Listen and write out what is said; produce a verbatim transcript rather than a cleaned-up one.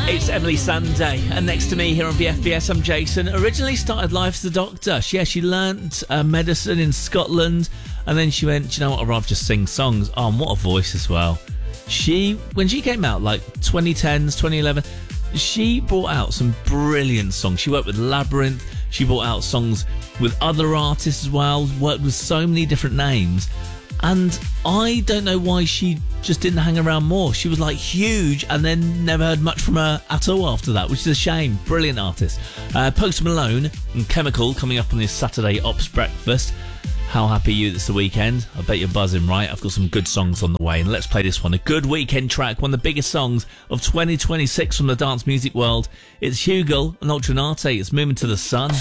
It's Emily Sunday, and next to me here on V F B S, I'm Jason. Originally started life as a doctor. She, yeah, she learnt uh, medicine in Scotland, and then she went, do you know what, I'd rather just sing songs. Oh, and what a voice as well. She, when she came out, like twenty tens, twenty eleven, she brought out some brilliant songs. She worked with Labyrinth. She brought out songs with other artists as well, worked with so many different names. And I don't know why she just didn't hang around more. She was like huge and then never heard much from her at all after that, which is a shame. Brilliant artist. Uh, Post Malone and Chemical coming up on this Saturday Ops Breakfast. How happy are you it's the weekend? I bet you're buzzing, right? I've got some good songs on the way, and let's play this one. A good weekend track, one of the biggest songs of twenty twenty-six from the dance music world. It's Hugel and Ultranate. It's Moving to the Sun.